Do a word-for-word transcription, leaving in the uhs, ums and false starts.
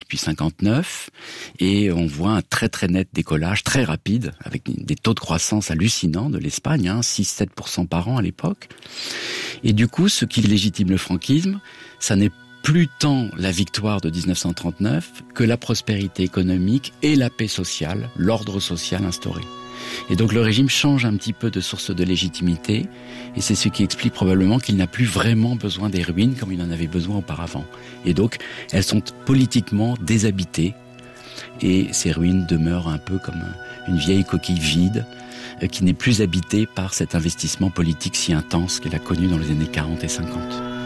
depuis cinquante-neuf, et on voit un très très net décollage, très rapide, avec des taux de croissance hallucinants de l'Espagne, hein, six à sept pour cent par an à l'époque. Et du coup, ce qui légitime le franquisme, ça n'est plus tant la victoire de dix-neuf cent trente-neuf que la prospérité économique et la paix sociale, l'ordre social instauré. Et donc le régime change un petit peu de source de légitimité, et c'est ce qui explique probablement qu'il n'a plus vraiment besoin des ruines comme il en avait besoin auparavant. Et donc elles sont politiquement déshabitées, et ces ruines demeurent un peu comme une vieille coquille vide qui n'est plus habitée par cet investissement politique si intense qu'elle a connu dans les années quarante et cinquante.